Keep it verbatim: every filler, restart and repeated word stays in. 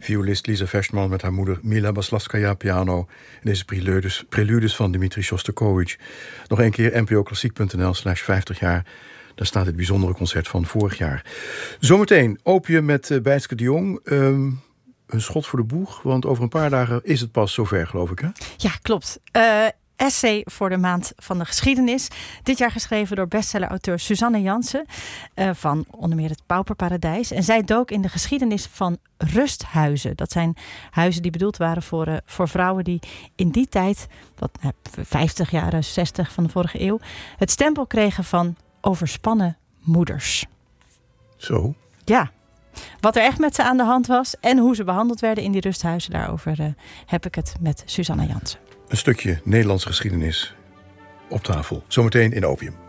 Violist Lisa Versman met haar moeder Mila Baslaskaya piano. En deze preludes, preludes van Dmitri Shostakovich. Nog een keer n p o klassiek punt n l slash vijftig jaar. Daar staat het bijzondere concert van vorig jaar. Zometeen Opium met uh, Bijtske de Jong. Um, een schot voor de boeg, want over een paar dagen is het pas zover, geloof ik, hè? Ja, klopt. Uh, essay voor de Maand van de Geschiedenis. Dit jaar geschreven door bestseller-auteur Suzanne Jansen uh, van onder meer het Pauperparadijs. En zij dook in de geschiedenis van rusthuizen. Dat zijn huizen die bedoeld waren voor, uh, voor vrouwen die in die tijd, wat uh, vijftig jaren, zestig van de vorige eeuw, het stempel kregen van overspannen moeders. Zo? Ja. Wat er echt met ze aan de hand was en hoe ze behandeld werden in die rusthuizen, daarover uh, heb ik het met Suzanne Jansen. Een stukje Nederlandse geschiedenis op tafel. Zometeen in Opium.